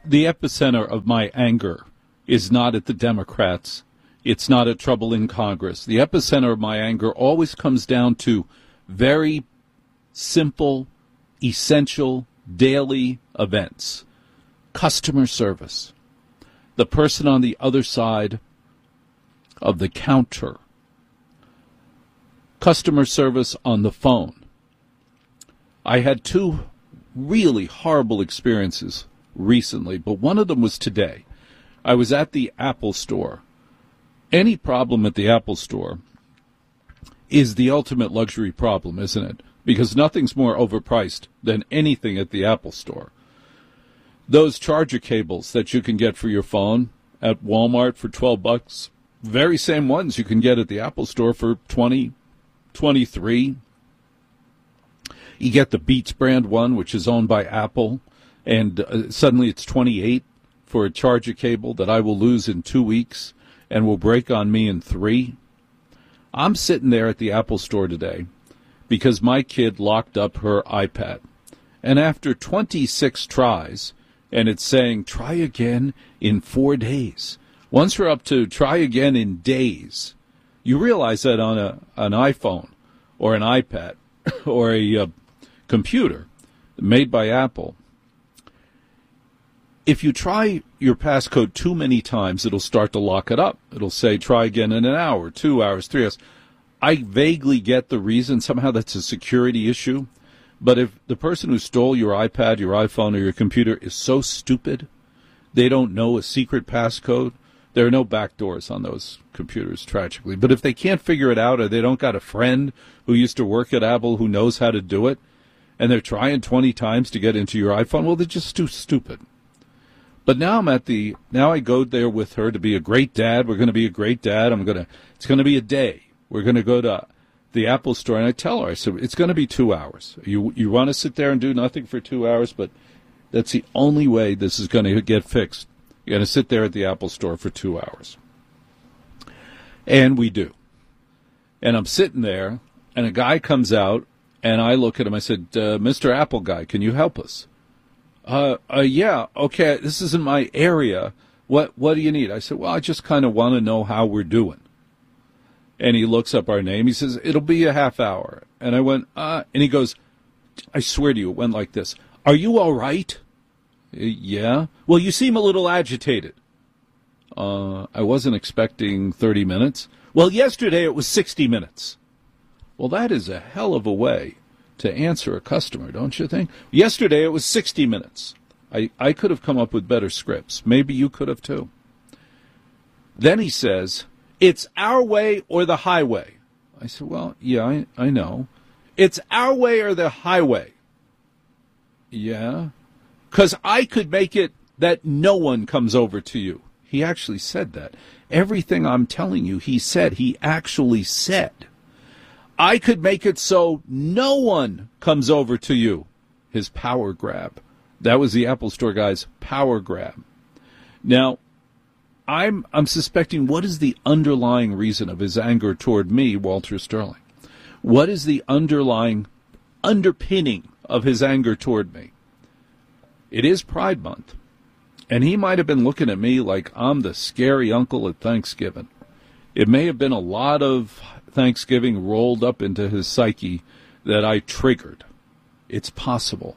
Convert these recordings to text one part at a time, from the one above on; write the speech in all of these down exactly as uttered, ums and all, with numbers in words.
the epicenter of my anger is not at the Democrats. It's not at trouble in Congress. The epicenter of my anger always comes down to very simple, essential, daily events. Customer service. The person on the other side of the counter. Customer service on the phone. I had two really horrible experiences recently, but one of them was today. I was at the Apple Store. Any problem at the Apple Store is the ultimate luxury problem, isn't it? Because nothing's more overpriced than anything at the Apple Store. Those charger cables that you can get for your phone at Walmart for twelve bucks, very same ones you can get at the Apple Store for twenty, twenty-three. You get the Beats brand one, which is owned by Apple, and uh, suddenly it's twenty-eight for a charger cable that I will lose in two weeks and will break on me in three. I'm sitting there at the Apple Store today because my kid locked up her iPad. And after twenty-six tries, and it's saying, try again in four days. Once we're up to try again in days, you realize that on a an iPhone or an iPad or a uh, computer made by Apple, if you try your passcode too many times, it'll start to lock it up. It'll say, try again in an hour, two hours, three hours. I vaguely get the reason. Somehow that's a security issue. But if the person who stole your iPad, your iPhone, or your computer is so stupid, they don't know a secret passcode, there are no backdoors on those computers, tragically. But if they can't figure it out, or they don't got a friend who used to work at Apple who knows how to do it, and they're trying twenty times to get into your iPhone, well, they're just too stupid. But now I'm at the, now I go there with her to be a great dad. We're going to be a great dad. I'm going to, it's going to be a day. We're going to go to the Apple Store, and I tell her, I said, it's going to be two hours. You you want to sit there and do nothing for two hours, but that's the only way this is going to get fixed. You're going to sit there at the Apple Store for two hours. And we do. And I'm sitting there, and a guy comes out, and I look at him. I said, uh, Mister Apple guy, can you help us? Uh, uh, yeah, okay, this isn't my area. What, what do you need? I said, well, I just kind of want to know how we're doing. And he looks up our name. He says, it'll be a half hour. And I went, uh, and he goes, I swear to you, it went like this. Are you all right? Uh, yeah. Well, you seem a little agitated. Uh, I wasn't expecting thirty minutes. Well, yesterday it was sixty minutes. Well, that is a hell of a way to answer a customer, don't you think? Yesterday it was sixty minutes. I, I could have come up with better scripts. Maybe you could have too. Then he says, it's our way or the highway. I said, well, yeah, I, I know. It's our way or the highway. Yeah. Because I could make it that no one comes over to you. He actually said that. Everything I'm telling you, he said, he actually said. I could make it so no one comes over to you. His power grab. That was the Apple Store guy's power grab. Now, I'm I'm suspecting what is the underlying reason of his anger toward me, Walter Sterling? What is the underlying underpinning of his anger toward me? It is Pride Month. And he might have been looking at me like I'm the scary uncle at Thanksgiving. It may have been a lot of Thanksgiving rolled up into his psyche that I triggered. It's possible.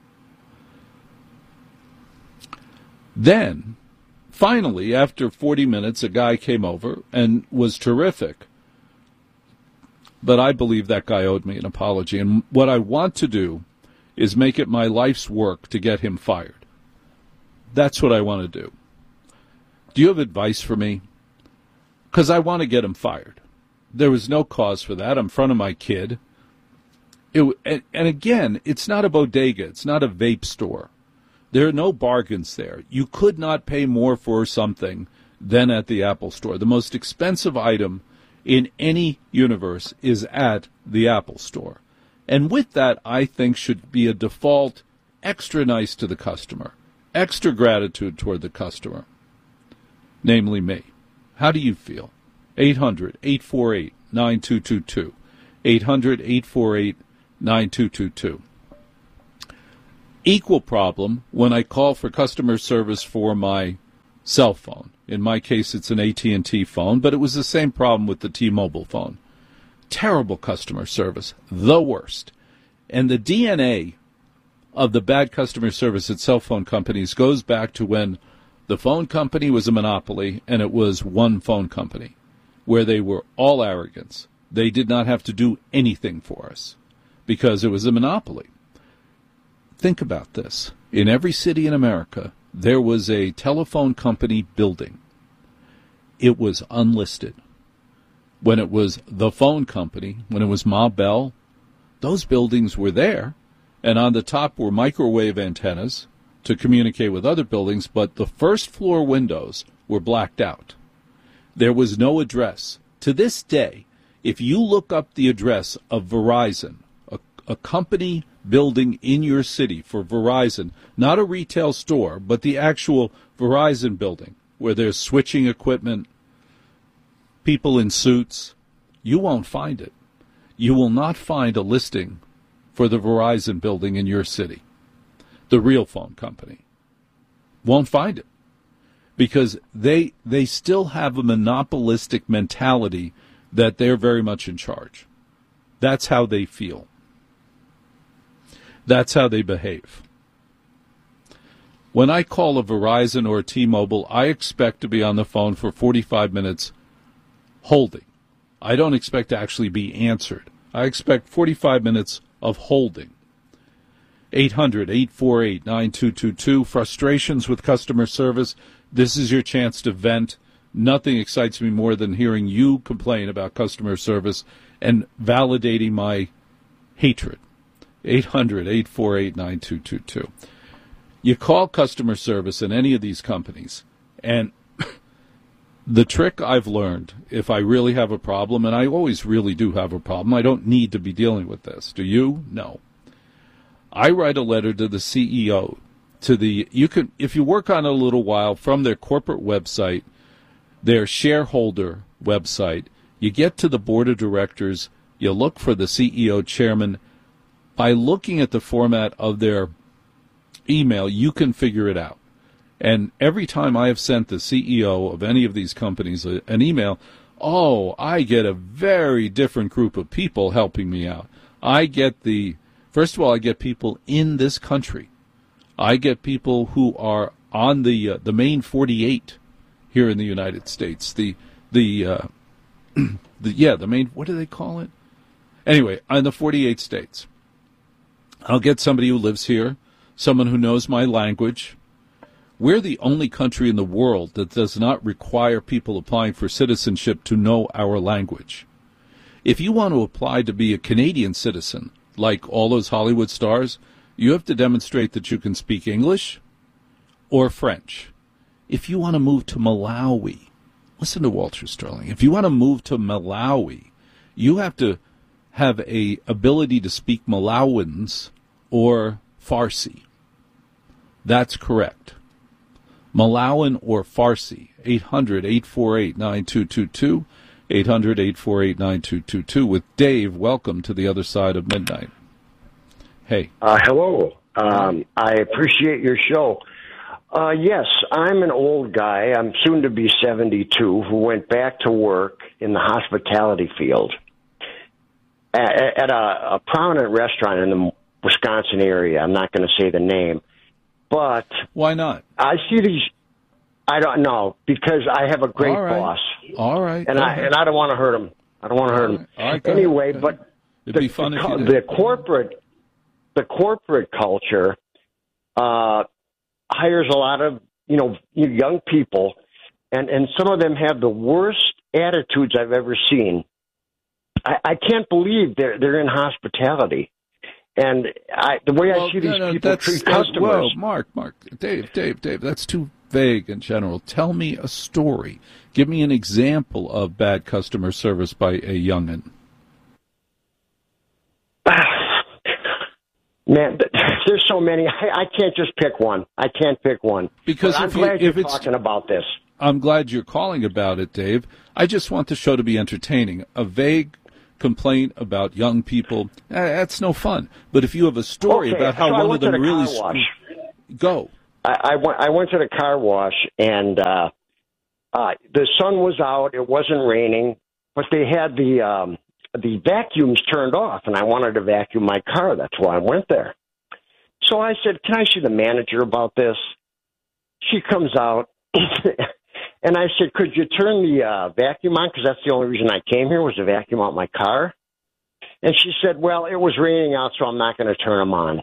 Then, finally, after forty minutes, a guy came over and was terrific. But I believe that guy owed me an apology. And what I want to do is make it my life's work to get him fired. That's what I want to do. Do you have advice for me? Because I want to get him fired. There was no cause for that. I'm in front of my kid. It, and, and again, it's not a bodega. It's not a vape store. There are no bargains there. You could not pay more for something than at the Apple Store. The most expensive item in any universe is at the Apple Store. And with that, I think should be a default extra nice to the customer, extra gratitude toward the customer, namely me. How do you feel? eight hundred, eight four eight, nine two two two. eight hundred, eight four eight, nine two two two. Equal problem when I call for customer service for my cell phone. In my case, it's an A T and T phone, but it was the same problem with the T-Mobile phone. Terrible customer service, the worst. And the D N A of the bad customer service at cell phone companies goes back to when the phone company was a monopoly and it was one phone company, where they were all arrogance. They did not have to do anything for us because it was a monopoly. Think about this. In every city in America, there was a telephone company building. It was unlisted. When it was the phone company, when it was Ma Bell, those buildings were there, and on the top were microwave antennas to communicate with other buildings, but the first floor windows were blacked out. There was no address. To this day, if you look up the address of Verizon, a, a company building in your city for Verizon, not a retail store, but the actual Verizon building, where there's switching equipment, people in suits, you won't find it. You will not find a listing for the Verizon building in your city, the real phone company. Won't find it. Because they they still have a monopolistic mentality that they're very much in charge. That's how they feel. That's how they behave. When I call a Verizon or a T-Mobile, I expect to be on the phone for forty-five minutes holding. I don't expect to actually be answered. I expect forty-five minutes of holding. eight hundred, eight four eight, nine two two two. Frustrations with customer service. This is your chance to vent. Nothing excites me more than hearing you complain about customer service and validating my hatred. eight hundred, eight four eight, nine two two two. You call customer service in any of these companies, and the trick I've learned, if I really have a problem, and I always really do have a problem, I don't need to be dealing with this. Do you? No. I write a letter to the C E O, to the, you can, if you work on it a little while, from their corporate website, their shareholder website, you get to the board of directors, you look for the C E O chairman. By looking at the format of their email, you can figure it out. And every time I have sent the C E O of any of these companies a, an email, oh, I get a very different group of people helping me out. I get the, first of all, I get people in this country. I get people who are on the uh, the main forty-eight here in the United States. The the uh, the yeah, the main, what do they call it? Anyway, on the forty-eight states. I'll get somebody who lives here, someone who knows my language. We're the only country in the world that does not require people applying for citizenship to know our language. If you want to apply to be a Canadian citizen, like all those Hollywood stars, you have to demonstrate that you can speak English or French. If you want to move to Malawi, listen to Walter Sterling, if you want to move to Malawi, you have to have a ability to speak Malawans or Farsi. That's correct. Malawan or Farsi. eight hundred, eight four eight, nine two two two. eight hundred, eight four eight, nine two two two. With Dave, welcome to the other side of midnight. Hey. Uh, hello. Um, I appreciate your show. Uh, yes, I'm an old guy. I'm soon to be seventy-two, who went back to work in the hospitality field at, at a, a prominent restaurant in the Wisconsin area. I'm not going to say the name, but why not? I see these. I don't know, because I have a great All right. boss. All right, and I ahead. and I don't want to hurt him. I don't want to hurt him. All right, anyway, ahead. but It'd the, be fun the, if you did. the corporate the corporate culture uh, hires a lot of you know young people, and and some of them have the worst attitudes I've ever seen. I, I can't believe they're they're in hospitality. And I, the way well, I see no, these no, people treat uh, customers. Whoa, Mark, Mark, Dave, Dave, Dave, that's too vague and general. Tell me a story. Give me an example of bad customer service by a young'un. Man, there's so many. I, I can't just pick one. I can't pick one. Because but I'm if, glad you, if you're it's talking about this. I'm glad you're calling about it, Dave. I just want the show to be entertaining. A vague complaint about young people, uh, that's no fun. But if you have a story okay, about how so one I of went them to the really car wash. go. I, I went. I went to the car wash, and uh, uh, the sun was out. It wasn't raining, but they had the um, the vacuums turned off, and I wanted to vacuum my car. That's why I went there. So I said, "Can I see the manager about this?" She comes out, and I said, "Could you turn the uh, vacuum on? Because that's the only reason I came here was to vacuum out my car." And she said, "Well, it was raining out, so I'm not going to turn them on."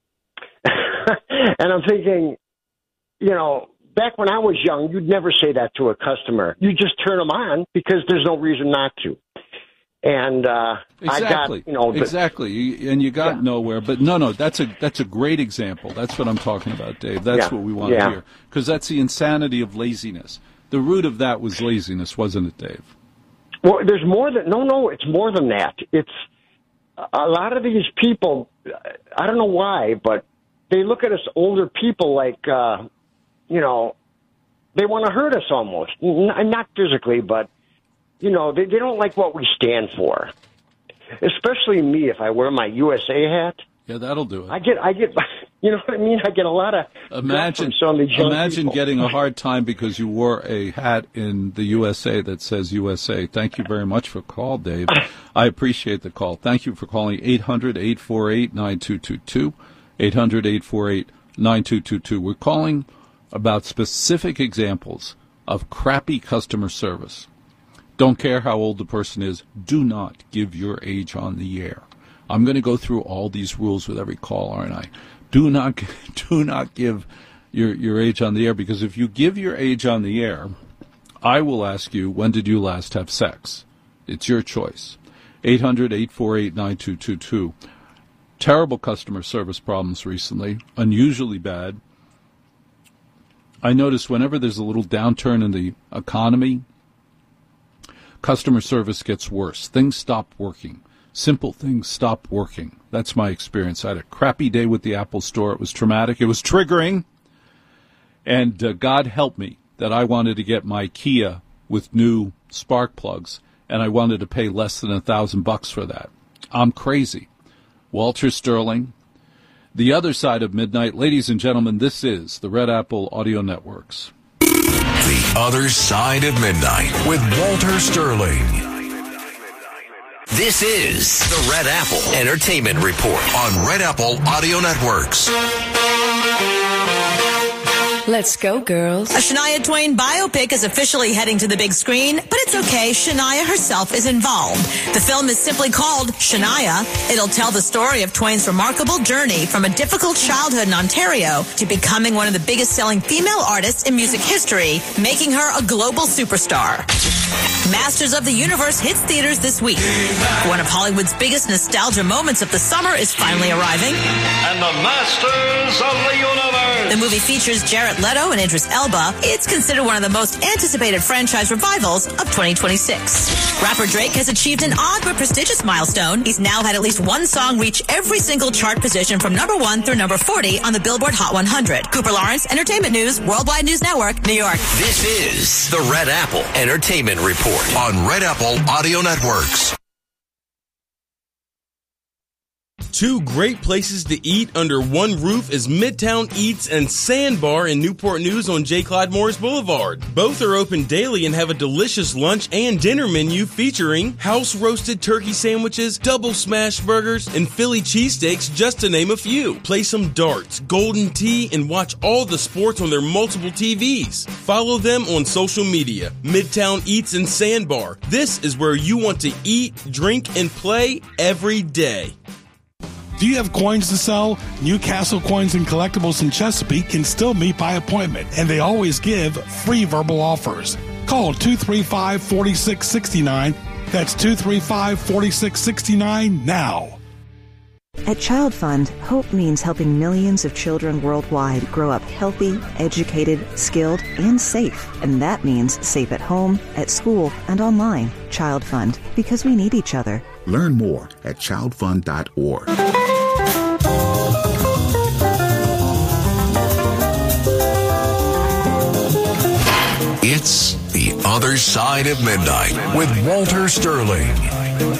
And I'm thinking, you know, back when I was young, you'd never say that to a customer. You just turn them on because there's no reason not to. And uh, exactly. I got, you know, the, exactly, you, and you got yeah. nowhere. But no, no, that's a that's a great example. That's what I'm talking about, Dave. That's yeah. what we want yeah. to hear, because that's the insanity of laziness. The root of that was laziness, wasn't it, Dave? Well, there's more than no, no. It's more than that. It's a lot of these people. I don't know why, but they look at us older people like, uh, you know, they want to hurt us almost. N- not physically, but, you know, they, they don't like what we stand for. Especially me, if I wear my U S A hat. Yeah, that'll do it. I get, I get, you know what I mean? I get a lot of. Imagine, some of these young imagine people. getting a hard time because you wore a hat in the U S A that says U S A. Thank you very much for the call, Dave. I appreciate the call. Thank you for calling eight hundred, eight four eight, nine two two two. eight hundred, eight four eight, nine two two two. We're calling about specific examples of crappy customer service. Don't care how old the person is. Do not give your age on the air. I'm going to go through all these rules with every call, aren't I? Do not, do not give your your age on the air, because if you give your age on the air, I will ask you, when did you last have sex? It's your choice. eight hundred, eight four eight, nine two two two. Terrible customer service problems recently, unusually bad. I notice whenever there's a little downturn in the economy, customer service gets worse. Things stop working. Simple things stop working. That's my experience. I had a crappy day with the Apple Store. It was traumatic. It was triggering. And uh, God help me that I wanted to get my Kia with new spark plugs, and I wanted to pay less than a thousand bucks for that. I'm crazy. Walter Sterling, the other side of midnight. Ladies and gentlemen, this is the Red Apple Audio Networks. The Other Side of Midnight with Walter Sterling. This is the Red Apple Entertainment Report on Red Apple Audio Networks. Let's go, girls. A Shania Twain biopic is officially heading to the big screen, but it's okay. Shania herself is involved. The film is simply called Shania. It'll tell the story of Twain's remarkable journey from a difficult childhood in Ontario to becoming one of the biggest selling female artists in music history, making her a global superstar. Masters of the Universe hits theaters this week. One of Hollywood's biggest nostalgia moments of the summer is finally arriving. And the Masters of the Universe. The movie features Jared Leto and Idris Elba. It's considered one of the most anticipated franchise revivals of twenty twenty-six. Rapper Drake has achieved an odd but prestigious milestone. He's now had at least one song reach every single chart position from number one through number forty on the Billboard Hot one hundred. Cooper Lawrence, Entertainment News, Worldwide News Network, New York. This is the Red Apple Entertainment Report on Red Apple Audio Networks. Two great places to eat under one roof is Midtown Eats and Sandbar in Newport News on J. Clyde Morris Boulevard. Both are open daily and have a delicious lunch and dinner menu featuring house-roasted turkey sandwiches, double smash burgers, and Philly cheesesteaks, just to name a few. Play some darts, golden tea, and watch all the sports on their multiple T Vs. Follow them on social media. Midtown Eats and Sandbar. This is where you want to eat, drink, and play every day. Do you have coins to sell? Newcastle Coins and Collectibles in Chesapeake can still meet by appointment, and they always give free verbal offers. Call two three five, four six six nine. That's two three five, four six six nine now. At Child Fund, hope means helping millions of children worldwide grow up healthy, educated, skilled, and safe. And that means safe at home, at school, and online. Child Fund, because we need each other. Learn more at child fund dot org. It's The Other Side of Midnight with Walter Sterling.